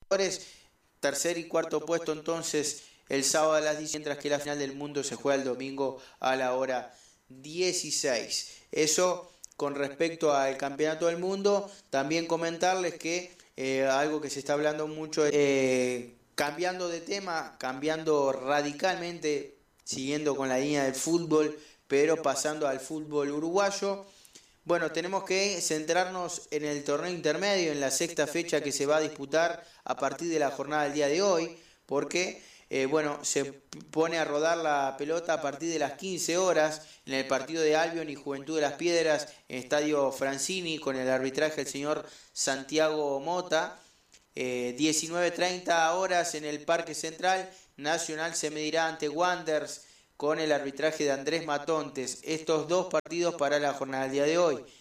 Libertadores. Tercer y cuarto puesto entonces el sábado a las 10, mientras que la final del mundo se juega el domingo a la hora 16. Eso con respecto al campeonato del mundo. También comentarles que algo que se está hablando mucho, cambiando de tema, cambiando radicalmente, siguiendo con la línea del fútbol, pero pasando al fútbol uruguayo. Bueno, tenemos que centrarnos en el torneo intermedio, en la sexta fecha que se va a disputar a partir de la jornada del día de hoy, porque se pone a rodar la pelota a partir de las 15 horas en el partido de Albion y Juventud de las Piedras en Estadio Francini, con el arbitraje del señor Santiago Mota. 19:30 horas en el Parque Central, Nacional se medirá ante Wanderers con el arbitraje de Andrés Matontes. Estos dos partidos para la jornada del día de hoy.